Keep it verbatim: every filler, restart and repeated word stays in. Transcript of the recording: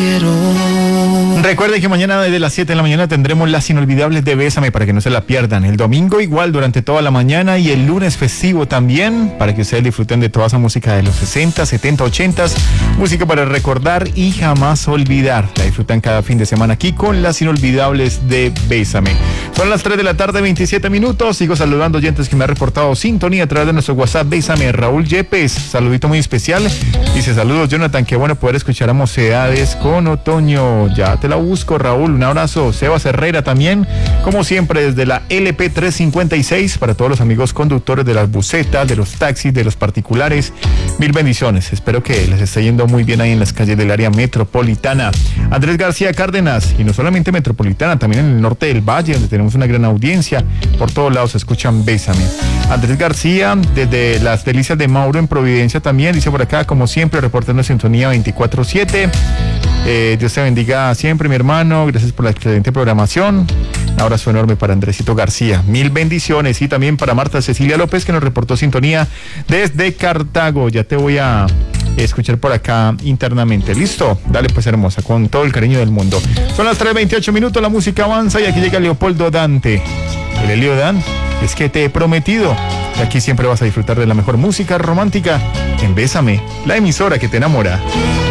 quiero. Recuerde que mañana desde las siete de la mañana tendremos las inolvidables de Bésame para que no se la pierdan. El domingo igual durante toda la mañana y el lunes festivo también para que ustedes disfruten de toda esa música de los sesenta, setenta, ochenta, música para recordar y jamás olvidar. La disfrutan cada fin de semana aquí con las inolvidables de Bésame. Son las tres de la tarde, veintisiete minutos. Sigo saludando oyentes que me han reportado sintonía a través de nuestro WhatsApp. Bésame, Raúl Yepes, saludito muy especial. Dice, saludos Jonathan, qué bueno poder escuchar a Mocedades con Otoño. Ya te la busco, Raúl, un abrazo. Sebas Herrera también, como siempre desde la L P trescientos cincuenta y seis, para todos los amigos conductores de las busetas, de los taxis, de los particulares, mil bendiciones. Espero que les esté yendo muy bien ahí en las calles del área metropolitana. Andrés García Cárdenas, y no solamente metropolitana, también en el norte del valle, donde tenemos una gran audiencia, por todos lados se escuchan Bésame. Andrés García, desde las Delicias de Mauro en Providencia también, dice por acá, como siempre, reportando sintonía veinticuatro siete. Eh, Dios te bendiga siempre, mi hermano. Gracias por la excelente programación. Un abrazo enorme para Andresito García. Mil bendiciones. Y también para Marta Cecilia López, que nos reportó sintonía desde Cartago. Ya te voy a escuchar por acá internamente. ¿Listo? Dale pues, hermosa, con todo el cariño del mundo. Son las tres veintiocho minutos, la música avanza y aquí llega Leopoldo Dante. El Elio Dan, es que te he prometido que aquí siempre vas a disfrutar de la mejor música romántica en Bésame, la emisora que te enamora.